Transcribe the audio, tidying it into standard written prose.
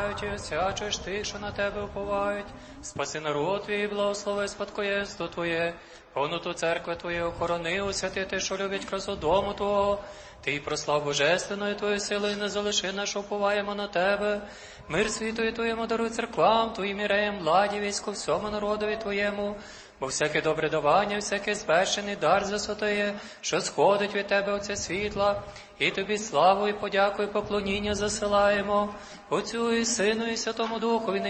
благословляють і освячуєш тих, що на тебе уповають. Спаси народ твій, благослови спадкоємство Твоє, повноту церкви Твоєї охорони, освятити, що любить красу дому Твого. Ти прослав божественною Твою силою, не залиши нас, що уповаємо на Тебе. Мир світу Твоєму даруй церквам, Твоїм іреям, владі, війську, всьому народові Твоєму. Бо всяке добре давання, всякий збершений дар засвятає, що сходить від Тебе оце світла, і Тобі славу і подяку і поклоніння засилаємо, Отцю і Сину і Святому Духові,